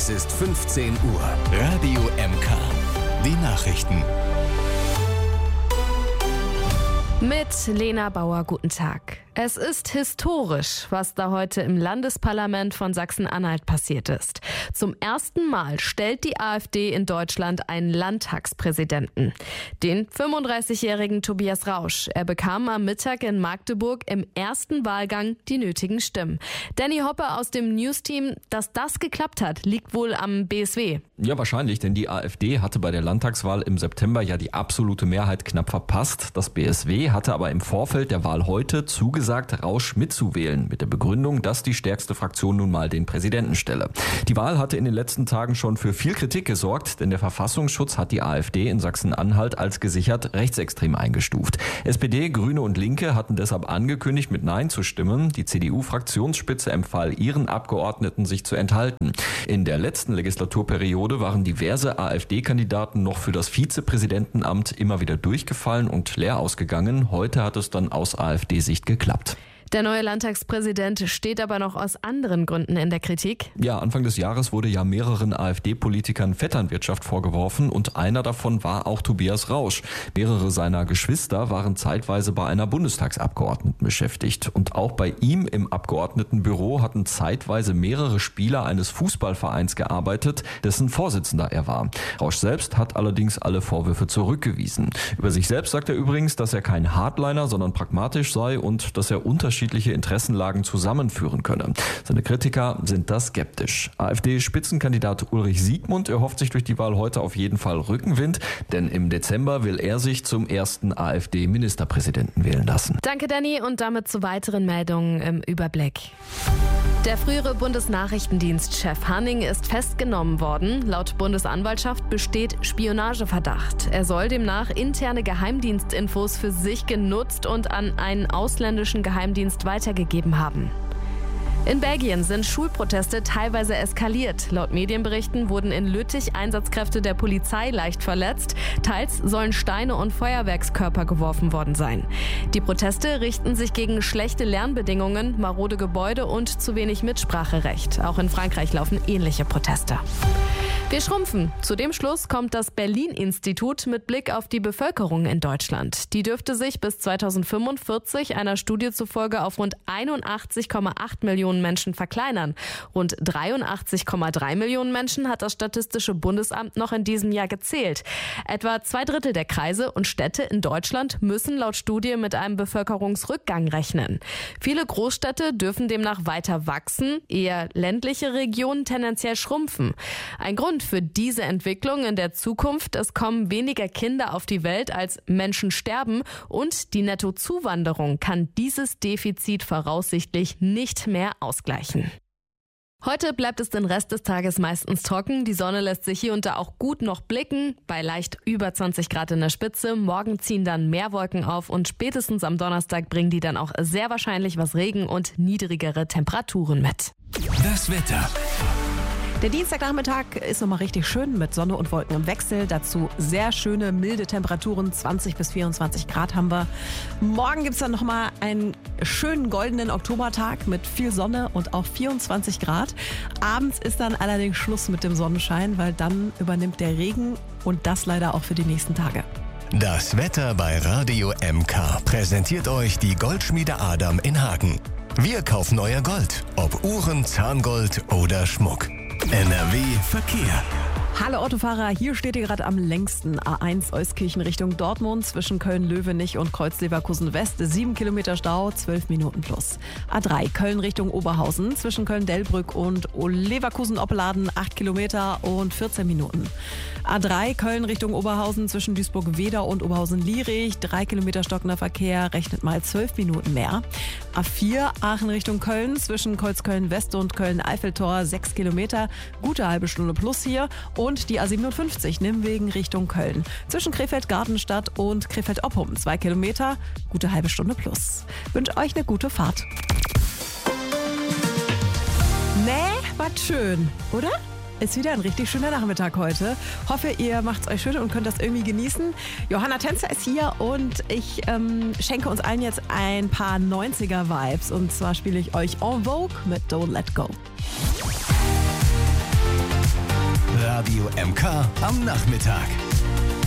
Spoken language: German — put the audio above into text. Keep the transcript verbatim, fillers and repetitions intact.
Es ist fünfzehn Uhr. Radio M K. Die Nachrichten. Mit Lena Bauer, guten Tag. Es ist historisch, was da heute im Landesparlament von Sachsen-Anhalt passiert ist. Zum ersten Mal stellt die AfD in Deutschland einen Landtagspräsidenten. Den fünfunddreißigjährigen Tobias Rausch. Er bekam am Mittag in Magdeburg im ersten Wahlgang die nötigen Stimmen. Danny Hoppe aus dem News-Team, dass das geklappt hat, liegt wohl am B S W. Ja, wahrscheinlich, denn die AfD hatte bei der Landtagswahl im September ja die absolute Mehrheit knapp verpasst. Das B S W hatte aber im Vorfeld der Wahl heute zugesagt, Rausch mitzuwählen, mit der Begründung, dass die stärkste Fraktion nun mal den Präsidenten stelle. Die Wahl hatte in den letzten Tagen schon für viel Kritik gesorgt, denn der Verfassungsschutz hat die AfD in Sachsen-Anhalt als gesichert rechtsextrem eingestuft. S P D, Grüne und Linke hatten deshalb angekündigt, mit Nein zu stimmen. Die C D U-Fraktionsspitze empfahl ihren Abgeordneten, sich zu enthalten. In der letzten Legislaturperiode waren diverse AfD-Kandidaten noch für das Vizepräsidentenamt immer wieder durchgefallen und leer ausgegangen. Heute hat es dann aus AfD-Sicht geklappt. Der neue Landtagspräsident steht aber noch aus anderen Gründen in der Kritik. Ja, Anfang des Jahres wurde ja mehreren AfD-Politikern Vetternwirtschaft vorgeworfen und einer davon war auch Tobias Rausch. Mehrere seiner Geschwister waren zeitweise bei einer Bundestagsabgeordneten beschäftigt. Und auch bei ihm im Abgeordnetenbüro hatten zeitweise mehrere Spieler eines Fußballvereins gearbeitet, dessen Vorsitzender er war. Rausch selbst hat allerdings alle Vorwürfe zurückgewiesen. Über sich selbst sagt er übrigens, dass er kein Hardliner, sondern pragmatisch sei und dass er unterschiedliche Interessenlagen zusammenführen könne. Seine Kritiker sind da skeptisch. AfD-Spitzenkandidat Ulrich Siegmund erhofft sich durch die Wahl heute auf jeden Fall Rückenwind, denn im Dezember will er sich zum ersten AfD-Ministerpräsidenten wählen lassen. Danke, Danny, und damit zu weiteren Meldungen im Überblick. Der frühere Bundesnachrichtendienstchef Hanning ist festgenommen worden. Laut Bundesanwaltschaft besteht Spionageverdacht. Er soll demnach interne Geheimdienstinfos für sich genutzt und an einen ausländischen Geheimdienst weitergegeben haben. In Belgien sind Schulproteste teilweise eskaliert. Laut Medienberichten wurden in Lüttich Einsatzkräfte der Polizei leicht verletzt. Teils sollen Steine und Feuerwerkskörper geworfen worden sein. Die Proteste richten sich gegen schlechte Lernbedingungen, marode Gebäude und zu wenig Mitspracherecht. Auch in Frankreich laufen ähnliche Proteste. Wir schrumpfen. Zu dem Schluss kommt das Berlin-Institut mit Blick auf die Bevölkerung in Deutschland. Die dürfte sich bis zweitausendfünfundvierzig einer Studie zufolge auf rund einundachtzig Komma acht Millionen Menschen verkleinern. Rund dreiundachtzig Komma drei Millionen Menschen hat das Statistische Bundesamt noch in diesem Jahr gezählt. Etwa zwei Drittel der Kreise und Städte in Deutschland müssen laut Studie mit einem Bevölkerungsrückgang rechnen. Viele Großstädte dürfen demnach weiter wachsen, eher ländliche Regionen tendenziell schrumpfen. Ein Grund für diese Entwicklung in der Zukunft: Es kommen weniger Kinder auf die Welt, als Menschen sterben, und die Nettozuwanderung kann dieses Defizit voraussichtlich nicht mehr ausgleichen. Heute bleibt es den Rest des Tages meistens trocken. Die Sonne lässt sich hier und da auch gut noch blicken, bei leicht über zwanzig Grad in der Spitze. Morgen ziehen dann mehr Wolken auf und spätestens am Donnerstag bringen die dann auch sehr wahrscheinlich was Regen und niedrigere Temperaturen mit. Das Wetter. Der Dienstagnachmittag ist nochmal richtig schön mit Sonne und Wolken im Wechsel. Dazu sehr schöne, milde Temperaturen, zwanzig bis vierundzwanzig Grad haben wir. Morgen gibt es dann nochmal einen schönen goldenen Oktobertag mit viel Sonne und auch vierundzwanzig Grad. Abends ist dann allerdings Schluss mit dem Sonnenschein, weil dann übernimmt der Regen, und das leider auch für die nächsten Tage. Das Wetter bei Radio M K präsentiert euch die Goldschmiede Adam in Hagen. Wir kaufen euer Gold, ob Uhren, Zahngold oder Schmuck. N R W Verkehr. Hallo Autofahrer, hier steht ihr gerade am längsten. A eins Euskirchen Richtung Dortmund zwischen Köln-Löwenich und Kreuz-Leverkusen West. sieben Kilometer Stau, zwölf Minuten plus. A drei Köln Richtung Oberhausen zwischen Köln-Delbrück und Leverkusen-Opladen. acht Kilometer und vierzehn Minuten. A drei Köln Richtung Oberhausen zwischen Duisburg-Wedau und Oberhausen-Lierich. drei Kilometer stockender Verkehr, rechnet mal zwölf Minuten mehr. A vier Aachen Richtung Köln zwischen Kreuzköln West und Köln-Eiffeltor. sechs Kilometer, gute halbe Stunde plus hier. Und die A siebenundfünfzig Nimwegen Richtung Köln. Zwischen Krefeld-Gartenstadt und Krefeld-Oppum. Zwei Kilometer, gute halbe Stunde plus. Wünsche euch eine gute Fahrt. Nee, war schön, oder? Ist wieder ein richtig schöner Nachmittag heute. Hoffe, ihr macht's euch schön und könnt das irgendwie genießen. Johanna Tänzer ist hier und ich ähm, schenke uns allen jetzt ein paar neunziger-Vibes. Und zwar spiele ich euch En Vogue mit Don't Let Go. Radio M K am Nachmittag.